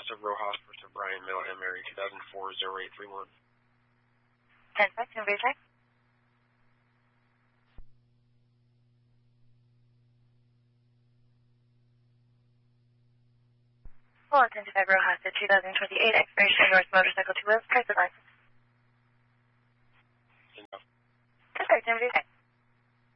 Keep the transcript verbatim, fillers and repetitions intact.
Costa Rojas, First of Brian, Male and Mary, two thousand four, zero eight three one. ten six, can we check? Full ten five Rojas, the two thousand twenty-eight expiration North motorcycle two wheels, price of license. Enough. Perfect, can we check?